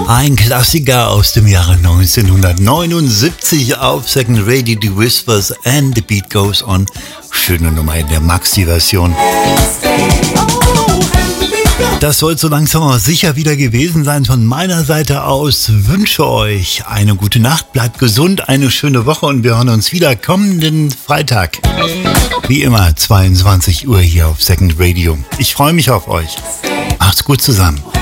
Ein Klassiker aus dem Jahre 1979 auf Second Radio, The Whispers and The Beat Goes On. Schöne Nummer in der Maxi-Version. Das soll so langsam aber sicher wieder gewesen sein. Von meiner Seite aus wünsche euch eine gute Nacht, bleibt gesund, eine schöne Woche und wir hören uns wieder kommenden Freitag. Wie immer 22 Uhr hier auf Second Radio. Ich freue mich auf euch. Macht's gut zusammen.